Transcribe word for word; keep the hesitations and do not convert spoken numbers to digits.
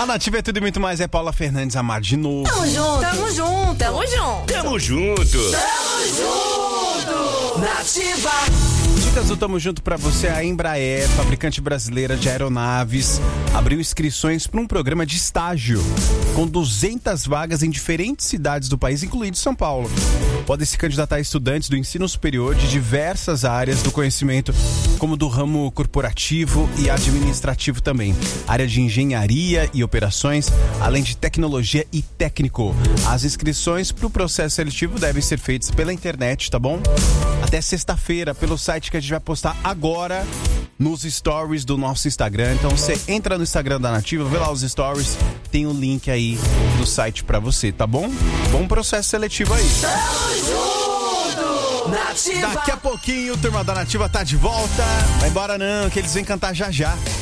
A Nativa é tudo e muito mais, é Paula Fernandes, Amar de novo. Tamo junto. Tamo junto. Tamo junto. Tamo junto. Tamo junto. Nativa. Dicas do Tamo Junto pra você. A Embraer, fabricante brasileira de aeronaves, abriu inscrições para um programa de estágio com duzentas vagas em diferentes cidades do país, incluindo São Paulo. Podem se candidatar a estudantes do ensino superior de diversas áreas do conhecimento, como do ramo corporativo e administrativo também, área de engenharia e operações, além de tecnologia e técnico. As inscrições para o processo seletivo devem ser feitas pela internet, tá bom? Até sexta-feira, pelo site que a gente vai postar agora nos stories do nosso Instagram. Então você entra no Instagram da Nativa, vê lá os stories, tem o link aí do site pra você, tá bom? Bom processo seletivo aí. Tamo junto. Nativa. Daqui a pouquinho, turma da Nativa tá de volta. Vai embora não, que eles vêm cantar já já.